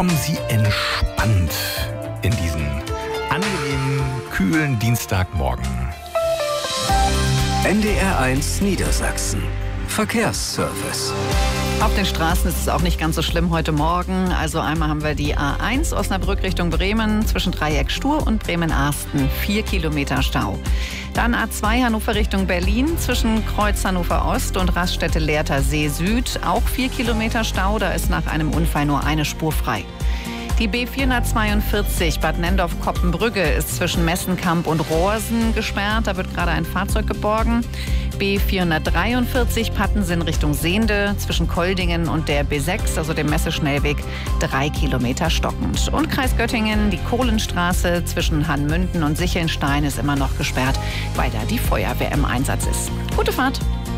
kommen Sie entspannt in diesen angenehmen, kühlen Dienstagmorgen. NDR1 Niedersachsen. Verkehrsservice. Auf den Straßen ist es auch nicht ganz so schlimm heute Morgen. Also einmal haben wir die A1 Osnabrück Richtung Bremen zwischen Dreieck Stur und Bremen-Arsten. 4 Kilometer Stau. Dann A2 Hannover Richtung Berlin zwischen Kreuz Hannover Ost und Raststätte Lehrter See Süd. Auch 4 Kilometer Stau. Da ist nach einem Unfall nur eine Spur frei. Die B442 Bad Nendorf-Koppenbrügge ist zwischen Messenkamp und Rohrsen gesperrt. Da wird gerade ein Fahrzeug geborgen. B443 Pattensen Richtung Sehnde zwischen Koldingen und der B6, also dem Messeschnellweg, 3 Kilometer stockend. Und Kreis Göttingen, die Kohlenstraße zwischen Hanmünden und Sichelnstein ist immer noch gesperrt, weil da die Feuerwehr im Einsatz ist. Gute Fahrt!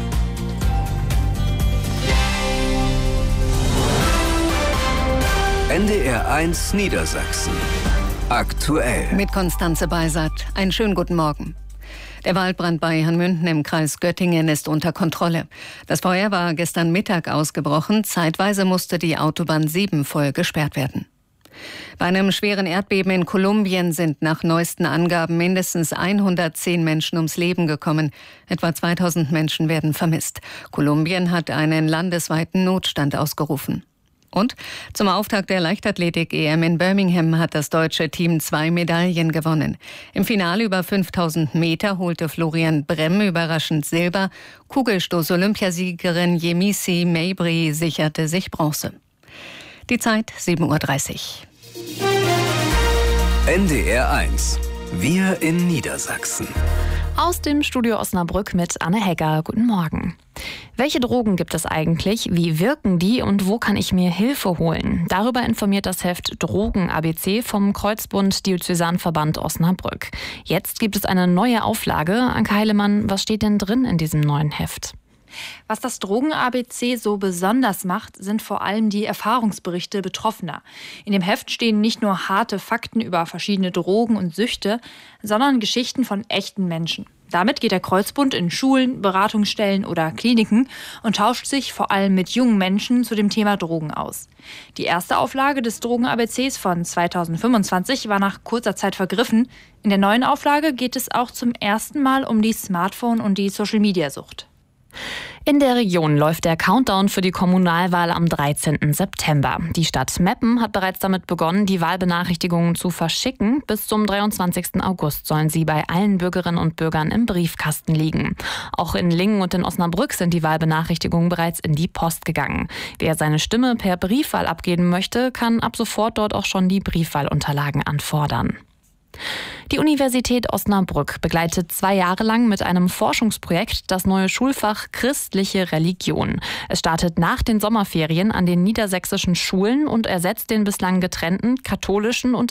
NDR1 Niedersachsen. Aktuell. Mit Konstanze Beisat. Einen schönen guten Morgen. Der Waldbrand bei Hanmünden im Kreis Göttingen ist unter Kontrolle. Das Feuer war gestern Mittag ausgebrochen. Zeitweise musste die Autobahn 7 voll gesperrt werden. Bei einem schweren Erdbeben in Kolumbien sind nach neuesten Angaben mindestens 110 Menschen ums Leben gekommen. Etwa 2000 Menschen werden vermisst. Kolumbien hat einen landesweiten Notstand ausgerufen. Und zum Auftakt der Leichtathletik-EM in Birmingham hat das deutsche Team 2 Medaillen gewonnen. Im Finale über 5000 Meter holte Florian Bremm überraschend Silber. Kugelstoß-Olympiasiegerin Yemisi Mabry sicherte sich Bronze. Die Zeit 7:30 Uhr. NDR1. Wir in Niedersachsen. Aus dem Studio Osnabrück mit Anne Hegger. Guten Morgen. Welche Drogen gibt es eigentlich? Wie wirken die und wo kann ich mir Hilfe holen? Darüber informiert das Heft Drogen ABC vom Kreuzbund Diözesanverband Osnabrück. Jetzt gibt es eine neue Auflage. Anke Heilemann, was steht denn drin in diesem neuen Heft? Was das Drogen-ABC so besonders macht, sind vor allem die Erfahrungsberichte Betroffener. In dem Heft stehen nicht nur harte Fakten über verschiedene Drogen und Süchte, sondern Geschichten von echten Menschen. Damit geht der Kreuzbund in Schulen, Beratungsstellen oder Kliniken und tauscht sich vor allem mit jungen Menschen zu dem Thema Drogen aus. Die erste Auflage des Drogen-ABCs von 2025 war nach kurzer Zeit vergriffen. In der neuen Auflage geht es auch zum ersten Mal um die Smartphone- und die Social-Media-Sucht. In der Region läuft der Countdown für die Kommunalwahl am 13. September. Die Stadt Meppen hat bereits damit begonnen, die Wahlbenachrichtigungen zu verschicken. Bis zum 23. August sollen sie bei allen Bürgerinnen und Bürgern im Briefkasten liegen. Auch in Lingen und in Osnabrück sind die Wahlbenachrichtigungen bereits in die Post gegangen. Wer seine Stimme per Briefwahl abgeben möchte, kann ab sofort dort auch schon die Briefwahlunterlagen anfordern. Die Universität Osnabrück begleitet 2 Jahre lang mit einem Forschungsprojekt das neue Schulfach Christliche Religion. Es startet nach den Sommerferien an den niedersächsischen Schulen und ersetzt den bislang getrennten katholischen und